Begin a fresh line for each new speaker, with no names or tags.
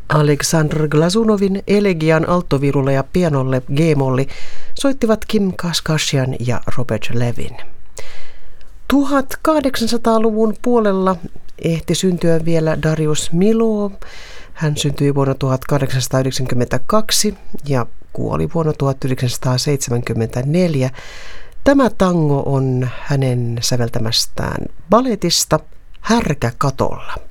Aleksandr Glazunovin elegian alttoviululle ja pianolle G-molli soittivat Kim Kashkashian ja Robert Levin. 1800-luvun puolella ehti syntyä vielä Darius Milhaud. Hän syntyi vuonna 1892 ja kuoli vuonna 1974. Tämä tango on hänen säveltämästään balletista Härkä katolla.